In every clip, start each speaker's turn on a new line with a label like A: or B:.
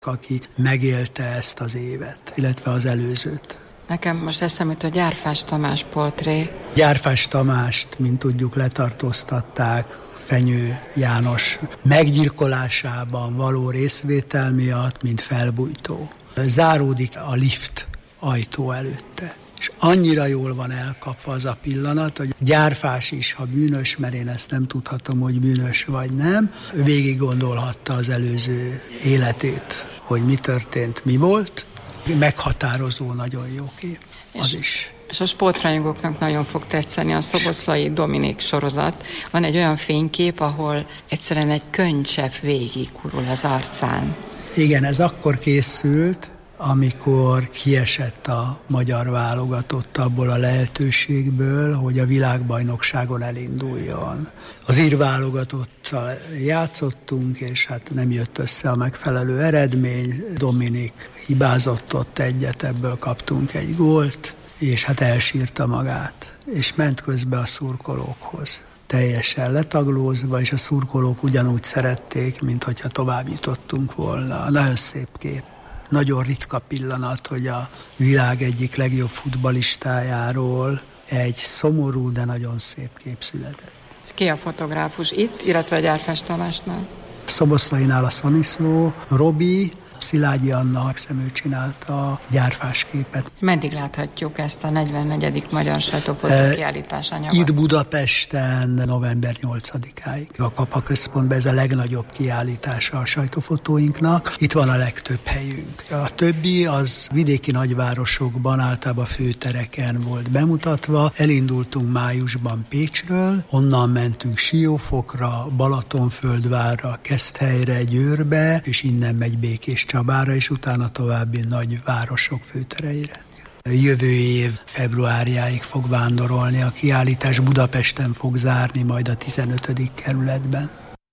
A: aki megélte ezt az évet, illetve az előzőt.
B: Nekem most eszembe jut a Gyárfás Tamás portré.
A: Gyárfás Tamást, mint tudjuk, letartóztatták Fenyő János meggyilkolásában való részvétel miatt, mint felbujtó. Záródik a lift ajtó előtte. És annyira jól van elkapva az a pillanat, hogy Gyárfás is, ha bűnös, mert én ezt nem tudhatom, hogy bűnös vagy nem, végig gondolhatta az előző életét, hogy mi történt, mi volt. Meghatározó, nagyon jó kép. Az is.
B: És a sportrajongóknak nagyon fog tetszeni a Szoboszlai Dominik sorozat. Van egy olyan fénykép, ahol egyszerűen egy könycsepp végigkurul az arcán.
A: Igen, ez akkor készült, amikor kiesett a magyar válogatott abból a lehetőségből, hogy a világbajnokságon elinduljon. Az ír válogatottal játszottunk, és hát nem jött össze a megfelelő eredmény. Dominik hibázott ott egyet, ebből kaptunk egy gólt, és hát elsírta magát, és ment közbe a szurkolókhoz. Teljesen letaglózva, és a szurkolók ugyanúgy szerették, mint hogyha tovább jutottunk volna. Nagyon szép kép. Nagyon ritka pillanat, hogy a világ egyik legjobb futballistájáról egy szomorú, de nagyon szép kép született.
B: És ki a fotográfus itt, illetve a Gyárfás Tamásnál?
A: Szoboszlainál a Szaniszló, Robi, Szilágyi Anna szemő csinálta a Gyárfás képet.
B: Meddig láthatjuk ezt a 44. Magyar Sajtófotókiállítás anyagot?
A: Itt Budapesten november 8-áig. A Kapa Központban ez a legnagyobb kiállítása a sajtófotóinknak. Itt van a legtöbb helyünk. A többi az vidéki nagyvárosokban, általában főtereken volt bemutatva. Elindultunk májusban Pécsről, onnan mentünk Siófokra, Balatonföldvárra, Keszthelyre, Győrbe, és innen megy Békés Csabára, és utána további nagy városok főtereire. Jövő év februárjáig fog vándorolni a kiállítás, Budapesten fog zárni, majd a 15. kerületben.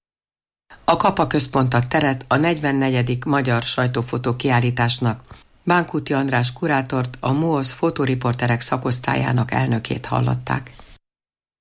C: A Kapa Központ ad teret a 44. Magyar Sajtófotó kiállításnak. Bánkuti András kurátort, a MOOSZ fotóriporterek szakosztályának elnökét hallották.